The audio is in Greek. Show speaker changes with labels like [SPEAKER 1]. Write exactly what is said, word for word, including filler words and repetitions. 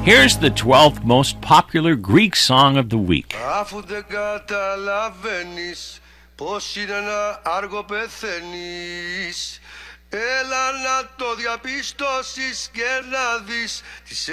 [SPEAKER 1] Here's the twelfth most popular Greek song of the week.
[SPEAKER 2] Αφού δεν καταλαβαίνεις πως είναι ένα άργο πεθαίνεις, έλα να το διαπιστώσεις και να δεις τις